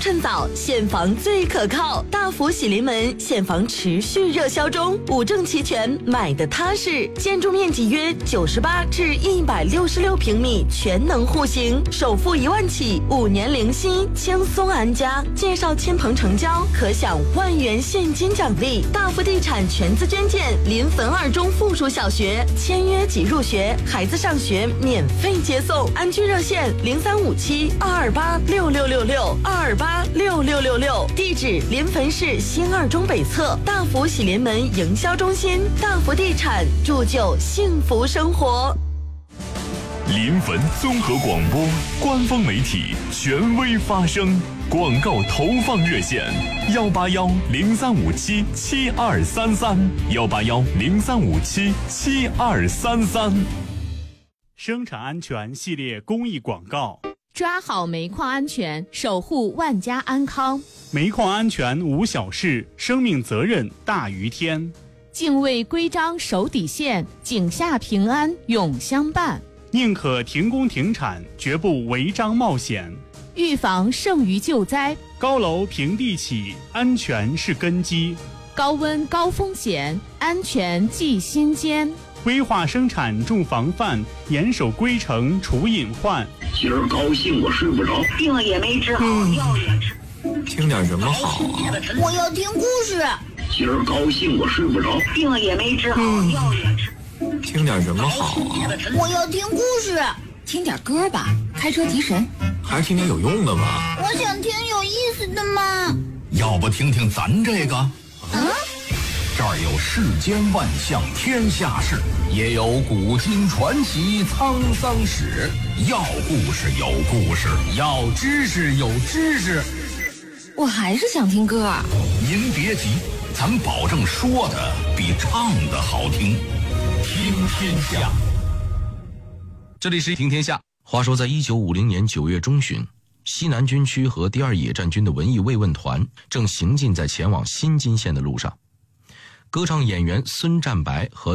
趁早，现房最可靠。大福喜临门，现房持续热销中，五证齐全，买的踏实。建筑面积约98至166平米，全能户型，首付1万起，5年零息，轻松安家。介绍亲朋成交，可享10000元现金奖励。大福地产全资捐建临汾2中附属小学，签约即入学，孩子上学免费接送。安居热线035722866662286666，地址临汾市新2中北侧大福喜临门营销中心。大福地产，铸就幸福生活。 临汾综合广播官方媒体，权威发声。广告投放热线：18103577233，18103577233。 生产安全系列公益广告。 抓好煤矿安全，守护万家安康。 煤矿安全无小事，生命责任大于天。 敬畏规章守底线，井下平安永相伴。 宁可停工停产，绝不违章冒险。 预防胜于救灾。 高楼平地起，安全是根基。 高温高风险，安全记心间。 规划生产重防范，严守规程除隐患。 今儿高兴我睡不着， 病也没治好，药也吃。 听点什么好啊？ 我要听故事。 今儿高兴我睡不着， 病也没治好，药也吃。 听点什么好啊？ 我要听故事。 听点歌吧，开车提神。 还是听点有用的吧。 我想听有意思的嘛。 要不听听咱这个？这儿有世间万象天下事，也有古今传奇沧桑史。要故事有故事，要知识有知识。 我还是想听歌。 您别急，咱保证说的比唱的好听。听天下。 这里是听天下。话说在1950年9月中旬，西南军区和第2野战军的文艺慰问团正行进在前往新津县的路上。歌唱演员孙占白和